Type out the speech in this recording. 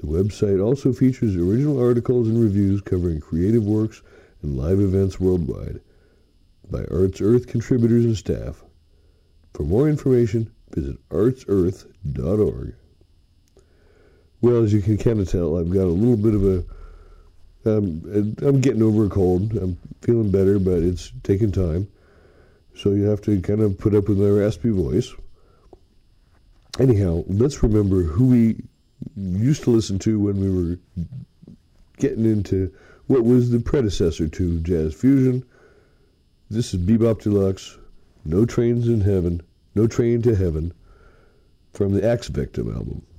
The website also features original articles and reviews covering creative works and live events worldwide by Arts Earth contributors and staff. For more information, visit artsearth.org. Well, as you can kind of tell, I've got a little bit of I'm getting over a cold. I'm feeling better, but it's taking time. So you have to kind of put up with my raspy voice. Anyhow, let's remember who we used to listen to when we were getting into what was the predecessor to Jazz Fusion. This is Bebop Deluxe, No Train to Heaven, from the Axe Victim album.